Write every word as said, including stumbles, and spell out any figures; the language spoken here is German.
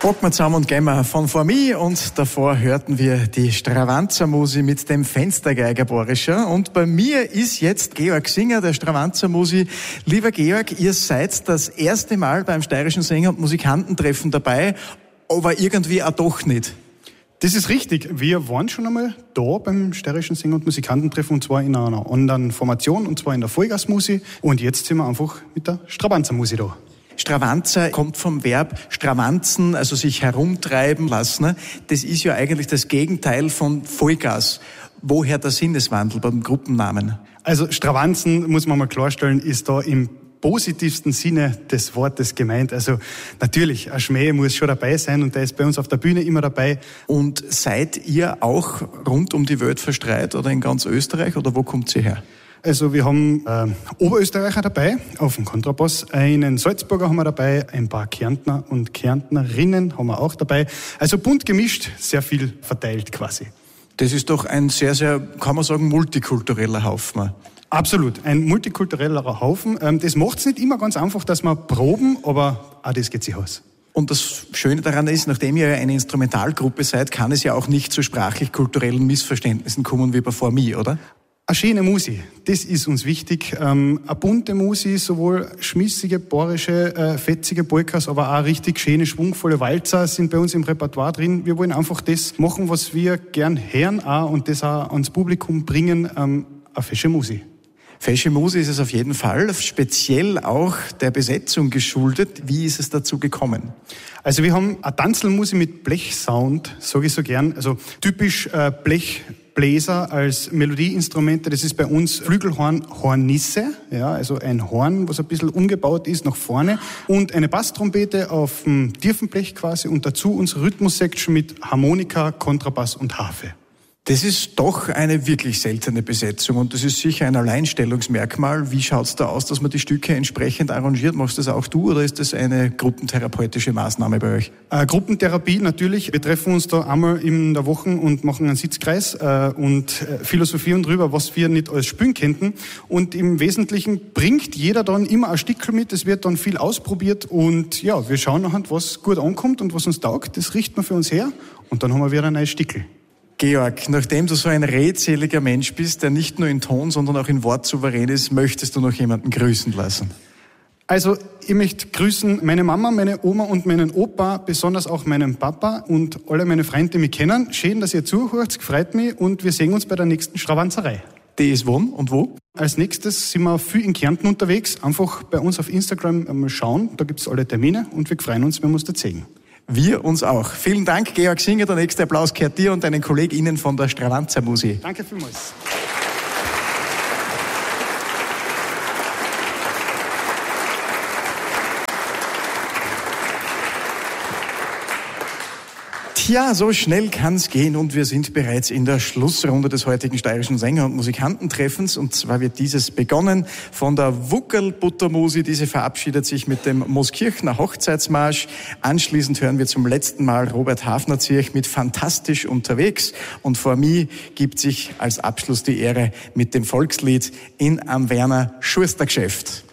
Packen wir zusammen und gehen wir von vor mir, und davor hörten wir die Stravanzer-Musi mit dem Fenstergeiger Borischer, und bei mir ist jetzt Georg Singer, der Stravanzer-Musi. Lieber Georg, ihr seid das erste Mal beim Steirischen Sänger- und Musikantentreffen dabei, aber irgendwie auch doch nicht. Das ist richtig. Wir waren schon einmal da beim Steirischen Sänger- und Musikantentreffen, und zwar in einer anderen Formation, und zwar in der Vollgasmusi, und jetzt sind wir einfach mit der Stravanzer-Musi da. Stravanzer kommt vom Verb stravanzen, also sich herumtreiben lassen. Das ist ja eigentlich das Gegenteil von Vollgas. Woher der Sinneswandel beim Gruppennamen? Also Stravanzen, muss man mal klarstellen, ist da im positivsten Sinne des Wortes gemeint. Also natürlich, ein Schmäh muss schon dabei sein, und der ist bei uns auf der Bühne immer dabei. Und seid ihr auch rund um die Welt verstreut oder in ganz Österreich, oder wo kommt ihr her? Also wir haben äh, Oberösterreicher dabei auf dem Kontrabass, einen Salzburger haben wir dabei, ein paar Kärntner und Kärntnerinnen haben wir auch dabei. Also bunt gemischt, sehr viel verteilt quasi. Das ist doch ein sehr, sehr, kann man sagen, multikultureller Haufen. Absolut, ein multikultureller Haufen. Ähm, das macht es nicht immer ganz einfach, dass wir proben, aber auch das geht sich aus. Und das Schöne daran ist, nachdem ihr eine Instrumentalgruppe seid, kann es ja auch nicht zu sprachlich-kulturellen Missverständnissen kommen wie bei For Me, oder? Eine schöne Musi, das ist uns wichtig. Ähm, eine bunte Musi, sowohl schmissige, borische, äh, fetzige Polkas, aber auch richtig schöne, schwungvolle Walzer sind bei uns im Repertoire drin. Wir wollen einfach das machen, was wir gern hören auch, und das auch ans Publikum bringen, ähm, eine fesche Musi. Fesche Musi ist es auf jeden Fall, speziell auch der Besetzung geschuldet. Wie ist es dazu gekommen? Also wir haben eine Tanzelmusi mit Blechsound, sage ich so gern, also typisch äh, Blech. Bläser als Melodieinstrumente, das ist bei uns Flügelhorn, Hornisse, ja, also ein Horn, was ein bisschen umgebaut ist nach vorne, und eine Basstrompete auf dem tiefen Blech quasi, und dazu unsere Rhythmus-Section mit Harmonika, Kontrabass und Harfe. Das ist doch eine wirklich seltene Besetzung, und das ist sicher ein Alleinstellungsmerkmal. Wie schaut's da aus, dass man die Stücke entsprechend arrangiert? Machst das auch du, oder ist das eine gruppentherapeutische Maßnahme bei euch? Äh, Gruppentherapie natürlich. Wir treffen uns da einmal in der Woche und machen einen Sitzkreis äh, und äh, philosophieren drüber, was wir nicht alles spielen könnten. Und im Wesentlichen bringt jeder dann immer ein Stickel mit. Es wird dann viel ausprobiert, und ja, wir schauen nachher, was gut ankommt und was uns taugt. Das richten wir für uns her, und dann haben wir wieder ein neues Stickel. Georg, nachdem du so ein redseliger Mensch bist, der nicht nur in Ton, sondern auch in Wort souverän ist, möchtest du noch jemanden grüßen lassen? Also ich möchte grüßen meine Mama, meine Oma und meinen Opa, besonders auch meinen Papa und alle meine Freunde, die mich kennen. Schön, dass ihr zuhört, freut mich, und wir sehen uns bei der nächsten Stravanzerei. Die ist wann und wo? Als nächstes sind wir viel in Kärnten unterwegs. Einfach bei uns auf Instagram mal schauen, da gibt es alle Termine, und wir freuen uns, wenn wir uns da sehen. Wir uns auch. Vielen Dank, Georg Singer. Der nächste Applaus gehört dir und deinen KollegInnen von der Stravanzer-Musi. Danke vielmals. Tja, so schnell kann's gehen, und wir sind bereits in der Schlussrunde des heutigen Steirischen Sänger- und Musikantentreffens, und zwar wird dieses begonnen von der Wuckelbuttermusi. Diese verabschiedet sich mit dem Mooskirchner Hochzeitsmarsch. Anschließend hören wir zum letzten Mal Robert Hafnerzirch mit Fantastisch unterwegs, und For Me gibt sich als Abschluss die Ehre mit dem Volkslied in am Werner Schuster Geschäft.